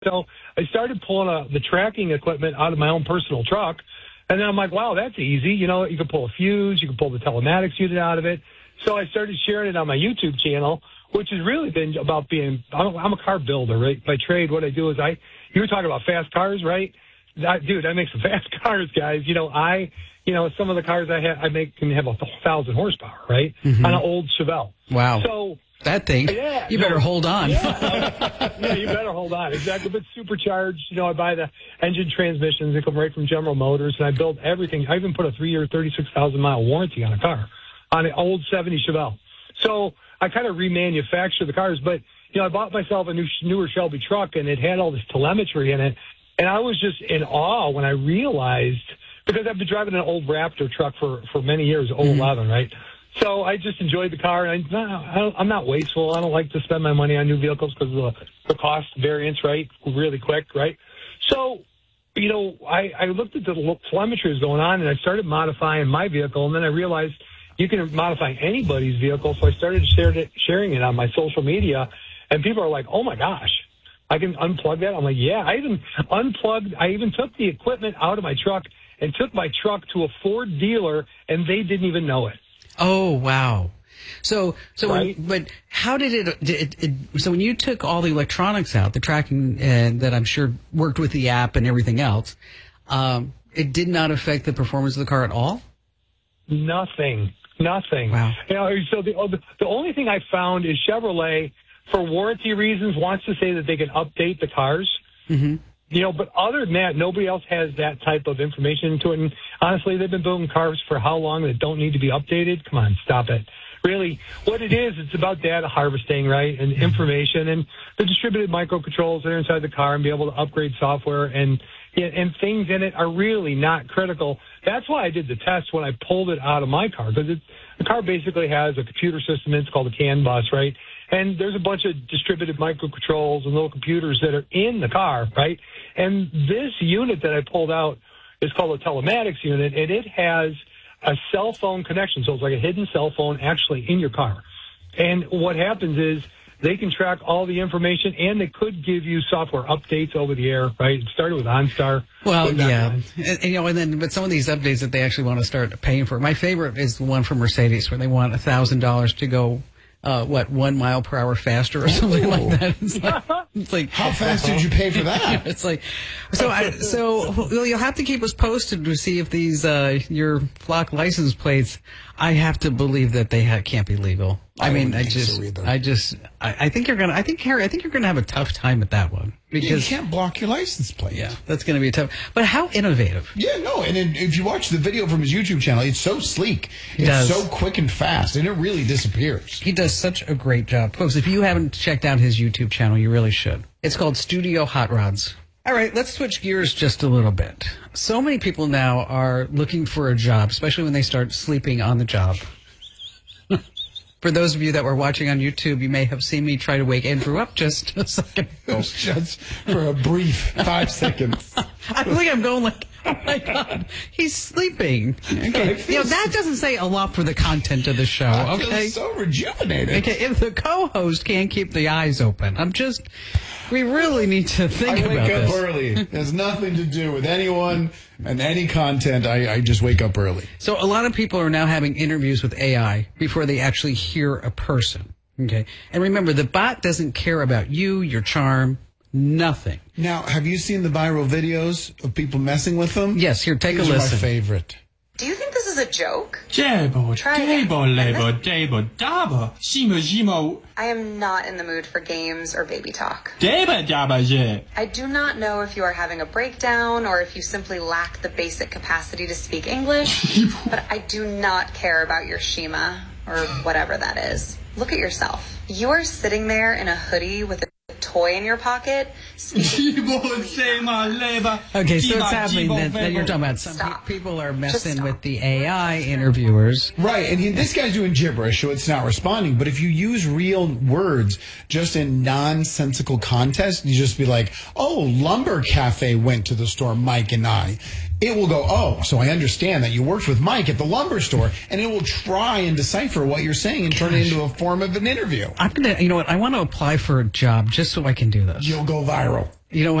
So I started pulling the tracking equipment out of my own personal truck. And then I'm like, wow, that's easy. You know, you can pull a fuse, you can pull the telematics unit out of it. So I started sharing it on my YouTube channel, which has really been about I'm a car builder, right? By trade, what I do is you were talking about fast cars, right? I make some fast cars, guys. Some of the cars I make can have 1,000 horsepower, right? Mm-hmm. On an old Chevelle. Wow. So that thing, you better hold on. Yeah, you better hold on. Exactly. But supercharged, I buy the engine transmissions. They come right from General Motors, and I build everything. I even put a 3-year, 36,000-mile warranty on a car, on an old 70 Chevelle. So I kind of remanufacture the cars. But, I bought myself a newer Shelby truck, and it had all this telemetry in it. And I was just in awe when I realized, because I've been driving an old Raptor truck for many years, 011, right? So I just enjoyed the car. I'm not wasteful. I don't like to spend my money on new vehicles because of the cost variance, right? Really quick, right? So, I looked at the telemetry was going on, and I started modifying my vehicle, and then I realized you can modify anybody's vehicle. So I started sharing it on my social media, and people are like, oh, my gosh. I can unplug that? I'm like, yeah. I even took the equipment out of my truck and took my truck to a Ford dealer, and they didn't even know it. Oh, wow. So right? But how did so when you took all the electronics out, the tracking that I'm sure worked with the app and everything else, it did not affect the performance of the car at all? Nothing. Wow. So the only thing I found is Chevrolet, for warranty reasons, wants to say that they can update the cars. Mm-hmm. But other than that, nobody else has that type of information into it. And honestly, they've been building cars for how long that don't need to be updated? Come on, stop it. Really, what it is, it's about data harvesting, right, and information, and the distributed microcontrollers that are inside the car and be able to upgrade software and things in it are really not critical. That's why I did the test when I pulled it out of my car, because the car basically has a computer system. It's called a CAN bus, right? And there's a bunch of distributed microcontrols and little computers that are in the car, right? And this unit that I pulled out is called a telematics unit, and it has a cell phone connection. So it's like a hidden cell phone actually in your car. And what happens is they can track all the information, and they could give you software updates over the air, right? It started with OnStar. Well, yeah. But some of these updates that they actually want to start paying for. My favorite is the one from Mercedes where they want $1,000 to go 1 mile per hour faster or something like that. It's like how fast did you pay for that? It's like, so you'll have to keep us posted to see if these your flock license plates. I have to believe that they can't be legal. I think you're gonna. I think Harry. I think you're gonna have a tough time at that one because you can't block your license plate. Yeah, that's gonna be tough. But how innovative? Yeah, no. And then if you watch the video from his YouTube channel, it's so sleek. It's so quick and fast, and it really disappears. He does such a great job, folks. If you haven't checked out his YouTube channel, you really should. It's called Studio Hot Rods. All right, let's switch gears just a little bit. So many people now are looking for a job, especially when they start sleeping on the job. For those of you that were watching on YouTube, you may have seen me try to wake Andrew up just a second ago. Just for a brief 5 seconds. I think I'm going like, oh my God, he's sleeping. Okay, that doesn't say a lot for the content of the show. I feel so rejuvenated. Okay, if the co-host can't keep the eyes open, we really need to think about this. I wake up early. It has nothing to do with anyone and any content. I just wake up early. So a lot of people are now having interviews with AI before they actually hear a person. Okay, and remember, the bot doesn't care about you, your charm, nothing. Now, have you seen the viral videos of people messing with them? Yes, here, take a listen. These are my favorite. Do you think this is a joke? I am not in the mood for games or baby talk. I do not know if you are having a breakdown or if you simply lack the basic capacity to speak English, but I do not care about your Shima or whatever that is. Look at yourself. You are sitting there in a hoodie with a toy in your pocket. Okay, so it's happening that you're talking about. Some people are messing with the AI interviewers. Right, and this guy's doing gibberish, so it's not responding. But if you use real words just in nonsensical context, you just be like, oh, Lumber Cafe went to the store, Mike and I. It will go, oh, so I understand that you worked with Mike at the lumber store, and it will try and decipher what you're saying and turn it into a form of an interview. I'm going to, I want to apply for a job just so I can do this. You'll go viral. You know